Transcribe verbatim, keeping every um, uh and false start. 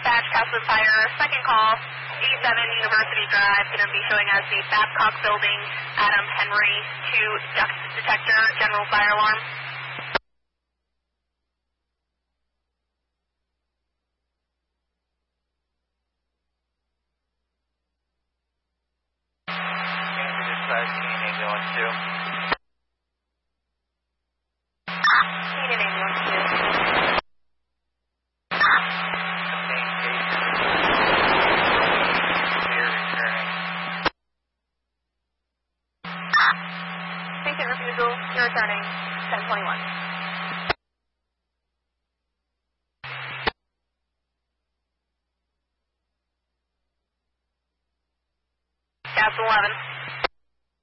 dispatch, Castle Fire, second call, eighty-seven University Drive, going to be showing us the Babcock Building, Adam Henry, two duct detector, general fire alarm. Dispatch, T N ambulance two. T N ambulance two. Patient refusal, you're returning ten twenty-one.